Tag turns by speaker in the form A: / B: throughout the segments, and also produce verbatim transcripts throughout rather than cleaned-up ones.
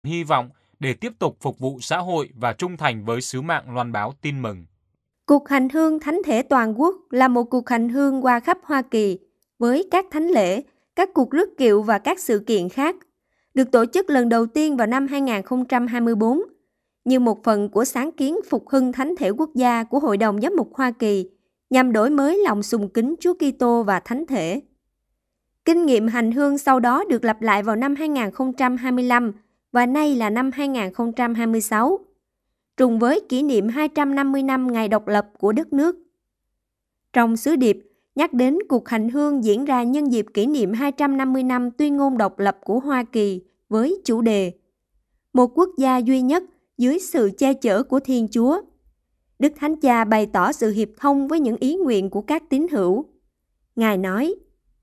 A: hy vọng để tiếp tục phục vụ xã hội và trung thành với sứ mạng loan báo tin mừng.
B: Cuộc hành hương thánh thể toàn quốc là một cuộc hành hương qua khắp Hoa Kỳ với các thánh lễ, các cuộc rước kiệu và các sự kiện khác, được tổ chức lần đầu tiên vào năm hai nghìn không trăm hai mươi tư như một phần của sáng kiến phục hưng thánh thể quốc gia của Hội đồng Giám mục Hoa Kỳ nhằm đổi mới lòng sùng kính Chúa Kitô và thánh thể. Kinh nghiệm hành hương sau đó được lặp lại vào năm hai nghìn không trăm hai mươi lăm và nay là năm hai nghìn không trăm hai mươi sáu, trùng với kỷ niệm hai trăm năm mươi năm ngày độc lập của đất nước. Trong sứ điệp, nhắc đến cuộc hành hương diễn ra nhân dịp kỷ niệm hai trăm năm mươi năm tuyên ngôn độc lập của Hoa Kỳ với chủ đề Một quốc gia duy nhất dưới sự che chở của Thiên Chúa. Đức Thánh Cha bày tỏ sự hiệp thông với những ý nguyện của các tín hữu. Ngài nói,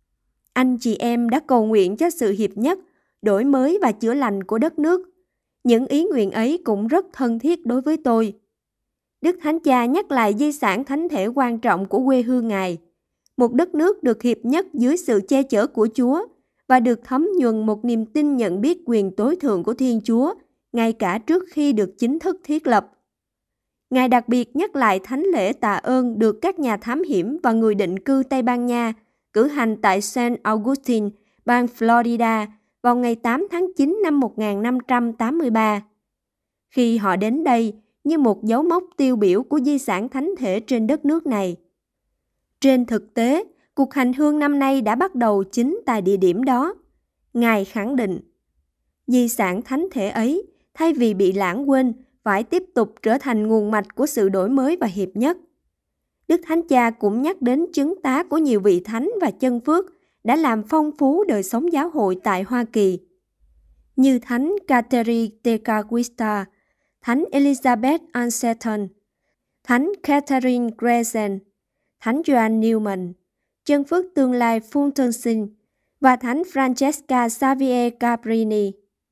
B: anh chị em đã cầu nguyện cho sự hiệp nhất, đổi mới và chữa lành của đất nước. Những ý nguyện ấy cũng rất thân thiết đối với tôi. Đức Thánh Cha nhắc lại di sản thánh thể quan trọng của quê hương Ngài, một đất nước được hiệp nhất dưới sự che chở của Chúa và được thấm nhuần một niềm tin nhận biết quyền tối thượng của Thiên Chúa, ngay cả trước khi được chính thức thiết lập. Ngài đặc biệt nhắc lại thánh lễ tạ ơn được các nhà thám hiểm và người định cư Tây Ban Nha cử hành tại Saint Augustine, bang Florida vào ngày tám tháng chín năm một nghìn năm trăm tám mươi ba. Khi họ đến đây như một dấu mốc tiêu biểu của di sản thánh thể trên đất nước này. Trên thực tế, cuộc hành hương năm nay đã bắt đầu chính tại địa điểm đó. Ngài khẳng định, di sản thánh thể ấy, thay vì bị lãng quên, phải tiếp tục trở thành nguồn mạch của sự đổi mới và hiệp nhất. Đức Thánh Cha cũng nhắc đến chứng tá của nhiều vị thánh và chân phước đã làm phong phú đời sống giáo hội tại Hoa Kỳ, như Thánh Catherine de Caguista, Thánh Elizabeth Ann Seton, Thánh Catherine Grayson, Thánh Joan Newman, chân phước tương lai Fulton Sheen và Thánh Francesca Xavier Cabrini.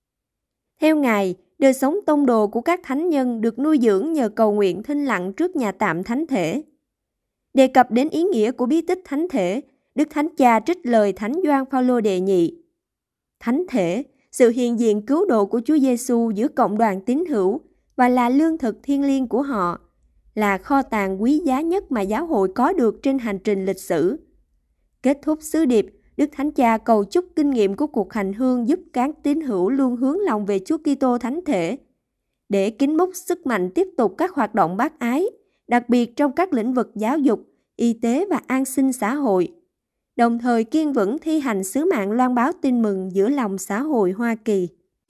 B: Theo Ngài, đời sống tông đồ của các thánh nhân được nuôi dưỡng nhờ cầu nguyện thinh lặng trước nhà tạm thánh thể. Đề cập đến ý nghĩa của bí tích thánh thể, Đức Thánh Cha trích lời Thánh Gioan Phaolô đệ nhị. Thánh thể, sự hiện diện cứu độ của Chúa Giêsu giữa cộng đoàn tín hữu và là lương thực thiêng liêng của họ, là kho tàng quý giá nhất mà giáo hội có được trên hành trình lịch sử. Kết thúc sứ điệp, Đức Thánh Cha cầu chúc kinh nghiệm của cuộc hành hương giúp các tín hữu luôn hướng lòng về Chúa Kitô thánh thể, để kính múc sức mạnh tiếp tục các hoạt động bác ái, đặc biệt trong các lĩnh vực giáo dục, y tế và an sinh xã hội, đồng thời kiên vững thi hành sứ mạng loan báo tin mừng giữa lòng xã hội Hoa Kỳ.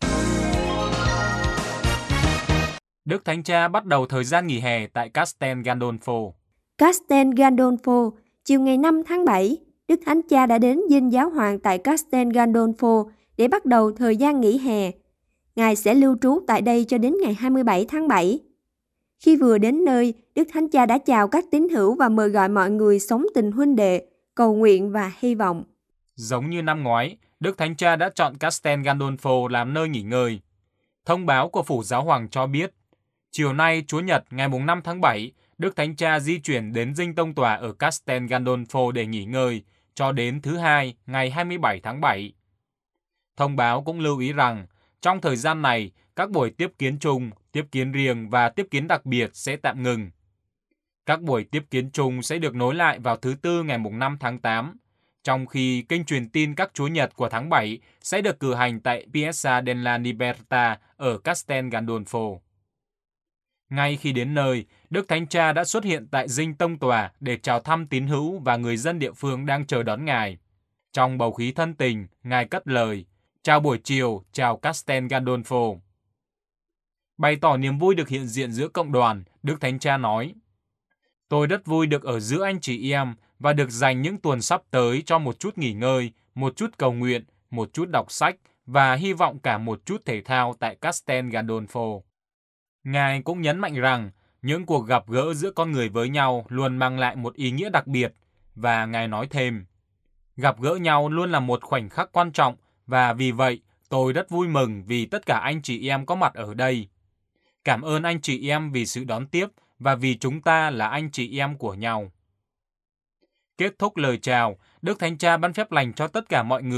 A: Đức Thánh Cha bắt đầu thời gian nghỉ hè tại Castel Gandolfo.
B: Castel Gandolfo, chiều ngày năm tháng bảy, Đức Thánh Cha đã đến dinh giáo hoàng tại Castel Gandolfo để bắt đầu thời gian nghỉ hè. Ngài sẽ lưu trú tại đây cho đến ngày hai mươi bảy tháng bảy. Khi vừa đến nơi, Đức Thánh Cha đã chào các tín hữu và mời gọi mọi người sống tình huynh đệ, cầu nguyện và hy vọng.
A: Giống như năm ngoái, Đức Thánh Cha đã chọn Castel Gandolfo làm nơi nghỉ ngơi. Thông báo của Phủ Giáo hoàng cho biết, chiều nay Chúa Nhật ngày năm tháng bảy, Đức Thánh Cha di chuyển đến dinh tông tòa ở Castel Gandolfo để nghỉ ngơi, cho đến thứ Hai ngày hai mươi bảy tháng bảy. Thông báo cũng lưu ý rằng, trong thời gian này, các buổi tiếp kiến chung, tiếp kiến riêng và tiếp kiến đặc biệt sẽ tạm ngừng. Các buổi tiếp kiến chung sẽ được nối lại vào thứ Tư ngày năm tháng tám, trong khi kênh truyền tin các Chúa Nhật của tháng bảy sẽ được cử hành tại Piazza della Libertà ở Castel Gandolfo. Ngay khi đến nơi, Đức Thánh Cha đã xuất hiện tại dinh tông tòa để chào thăm tín hữu và người dân địa phương đang chờ đón Ngài. Trong bầu khí thân tình, Ngài cất lời, chào buổi chiều, chào Castel Gandolfo. Bày tỏ niềm vui được hiện diện giữa cộng đoàn, Đức Thánh Cha nói, tôi rất vui được ở giữa anh chị em và được dành những tuần sắp tới cho một chút nghỉ ngơi, một chút cầu nguyện, một chút đọc sách và hy vọng cả một chút thể thao tại Castel Gandolfo. Ngài cũng nhấn mạnh rằng những cuộc gặp gỡ giữa con người với nhau luôn mang lại một ý nghĩa đặc biệt và Ngài nói thêm, gặp gỡ nhau luôn là một khoảnh khắc quan trọng và vì vậy tôi rất vui mừng vì tất cả anh chị em có mặt ở đây. Cảm ơn anh chị em vì sự đón tiếp và vì chúng ta là anh chị em của nhau. Kết thúc lời chào, Đức Thánh Cha ban phép lành cho tất cả mọi người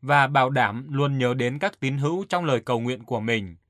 A: và bảo đảm luôn nhớ đến các tín hữu trong lời cầu nguyện của mình.